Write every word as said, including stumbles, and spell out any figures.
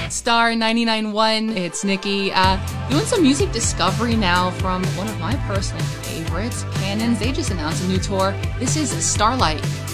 Star ninety-nine point one, it's Nikki, uh, doing some music discovery now from one of my personal favorites, Cannons. They just announced a new tour. This is Starlight.